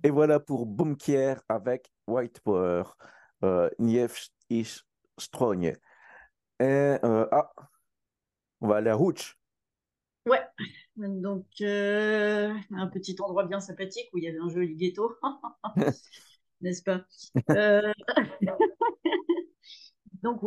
Et voilà pour Bunkier avec White Power. Nief is Strogne. Et, on va aller à Rouge. Ouais, donc un petit endroit bien sympathique où il y avait un joli ghetto, n'est-ce pas? Euh, donc